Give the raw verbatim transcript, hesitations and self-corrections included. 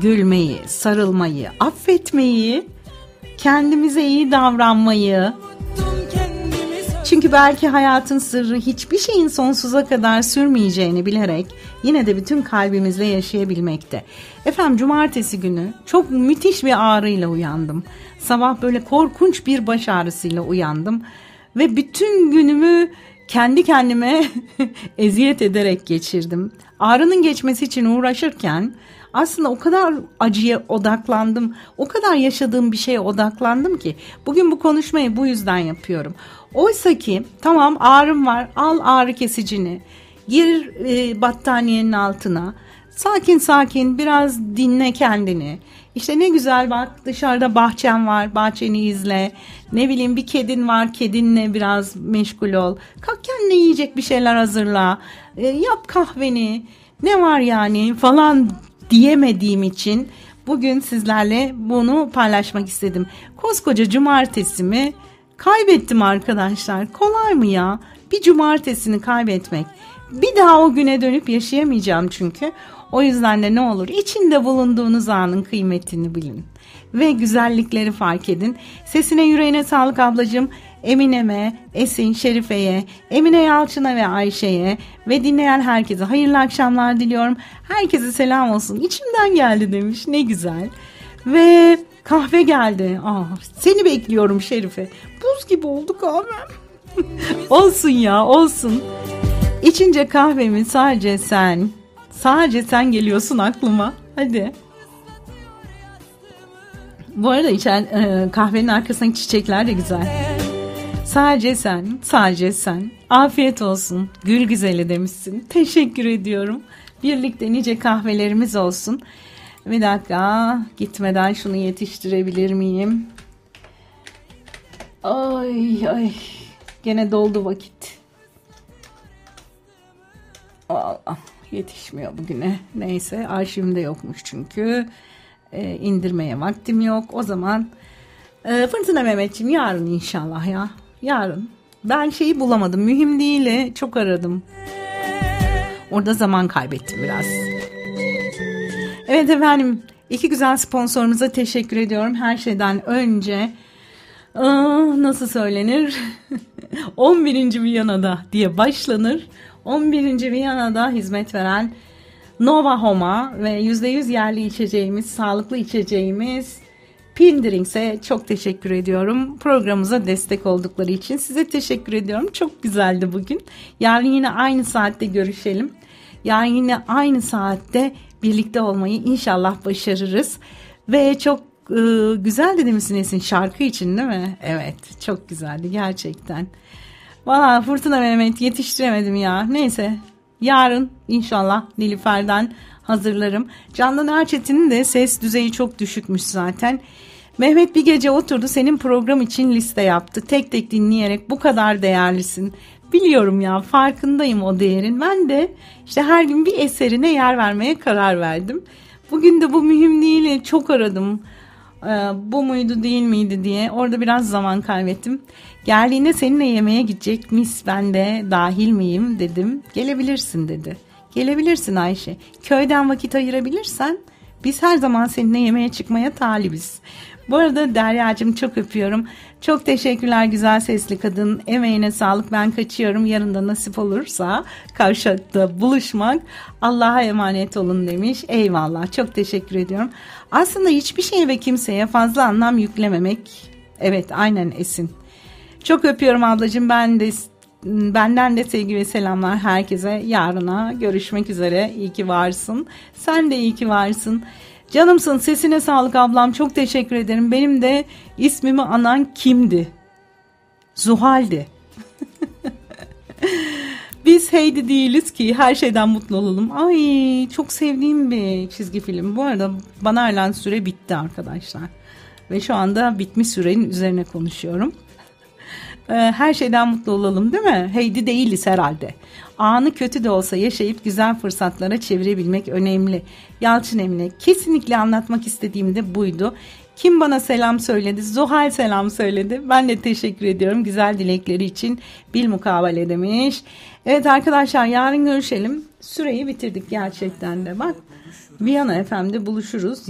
gülmeyi, sarılmayı, affetmeyi, kendimize iyi davranmayı. Çünkü belki hayatın sırrı hiçbir şeyin sonsuza kadar sürmeyeceğini bilerek yine de bütün kalbimizle yaşayabilmekte. Efendim, cumartesi günü çok müthiş bir ağrıyla uyandım. Sabah böyle korkunç bir baş ağrısıyla uyandım. Ve bütün günümü kendi kendime eziyet ederek geçirdim. Ağrının geçmesi için uğraşırken aslında o kadar acıya odaklandım, o kadar yaşadığım bir şeye odaklandım ki bugün bu konuşmayı bu yüzden yapıyorum. Oysa ki tamam, ağrım var, al ağrı kesicini, gir e, battaniyenin altına, sakin sakin biraz dinle kendini. İşte ne güzel, bak dışarıda bahçen var, bahçeni izle. Ne bileyim, bir kedin var, kedinle biraz meşgul ol. Kalk kendine yiyecek bir şeyler hazırla. E, yap kahveni. Ne var yani falan diyemediğim için bugün sizlerle bunu paylaşmak istedim. Koskoca cumartesimi kaybettim arkadaşlar. Kolay mı ya? Bir cumartesini kaybetmek. Bir daha o güne dönüp yaşayamayacağım çünkü. O yüzden de ne olur, içinde bulunduğunuz anın kıymetini bilin. Ve güzellikleri fark edin. Sesine yüreğine sağlık ablacığım. Emine'me, Esin, Şerife'ye, Emine Yalçın'a ve Ayşe'ye ve dinleyen herkese hayırlı akşamlar diliyorum. Herkese selam olsun. İçimden geldi demiş. Ne güzel. Ve kahve geldi. Aa, seni bekliyorum Şerife. Buz gibi oldu kahvem. Olsun ya, olsun. İçince kahvemi sadece sen, sadece sen geliyorsun aklıma. Hadi. Bu arada içen e, kahvenin arkasındaki çiçekler de güzel. Sadece sen, sadece sen. Afiyet olsun. Gül güzeli demişsin. Teşekkür ediyorum. Birlikte nice kahvelerimiz olsun. Bir dakika, gitmeden şunu yetiştirebilir miyim? Ay ay. Gene doldu vakit. Aa, yetişmiyor bugüne. Neyse, arşivimde yokmuş çünkü. Ee, indirmeye vaktim yok. O zaman e, Fırtına Mehmetciğim, yarın inşallah ya. Yarın. Ben şeyi bulamadım. Mühim değil'i çok aradım. Orada zaman kaybettim biraz. Evet efendim. İki güzel sponsorumuza teşekkür ediyorum. Her şeyden önce aa, nasıl söylenir? on birinci Viyana'da diye başlanır. on birinci Viyana'da hizmet veren Nova Home'a ve yüzde yüz yerli içeceğimiz, sağlıklı içeceğimiz Pindrings'e çok teşekkür ediyorum. Programımıza destek oldukları için size teşekkür ediyorum. Çok güzeldi bugün. Yarın yine aynı saatte görüşelim. Yarın yine aynı saatte birlikte olmayı inşallah başarırız. Ve çok e, güzeldi demişsin Esin, şarkı için değil mi? Evet, çok güzeldi gerçekten. Valla Fırtına Mehmet yetiştiremedim ya. Neyse, yarın inşallah Nilüfer'den hazırlarım. Candan Erçetin'in de ses düzeyi çok düşükmüş zaten. Mehmet bir gece oturdu, senin program için liste yaptı. Tek tek dinleyerek bu kadar değerlisin. Biliyorum ya, farkındayım o değerin. Ben de işte her gün bir eserine yer vermeye karar verdim. Bugün de bu mühim değil, çok aradım. Ee, bu muydu değil miydi diye. Orada biraz zaman kaybettim. Geldiğinde seninle yemeğe gidecek mis, ben de dahil miyim dedim. Gelebilirsin dedi. Gelebilirsin Ayşe. Köyden vakit ayırabilirsen biz her zaman seninle yemeğe çıkmaya talibiz. Bu arada Derya'cığım çok öpüyorum. Çok teşekkürler güzel sesli kadın. Emeğine sağlık, ben kaçıyorum. Yarın da nasip olursa Kavşak'ta buluşmak. Allah'a emanet olun demiş. Eyvallah, çok teşekkür ediyorum. Aslında hiçbir şeye ve kimseye fazla anlam yüklememek. Evet, aynen Esin. Çok öpüyorum ablacığım, ben de benden de sevgi ve selamlar herkese. Yarına görüşmek üzere. İyi ki varsın. Sen de iyi ki varsın. Canımsın, sesine sağlık ablam, çok teşekkür ederim. Benim de ismimi anan kimdi? Zuhal'di. Biz Heidi değiliz ki her şeyden mutlu olalım. Ay, çok sevdiğim bir çizgi film. Bu arada bana verilen süre bitti arkadaşlar. Ve şu anda bitmiş sürenin üzerine konuşuyorum. Her şeyden mutlu olalım değil mi? Heidi değiliz herhalde. Anı kötü de olsa yaşayıp güzel fırsatlara çevirebilmek önemli. Yalçın Emine, kesinlikle anlatmak istediğim de buydu. Kim bana selam söyledi? Zuhal selam söyledi. Ben de teşekkür ediyorum güzel dilekleri için. Bilmukabele demiş. Evet arkadaşlar, yarın görüşelim. Süreyi bitirdik gerçekten de. Bak, Viyana F M'de buluşuruz.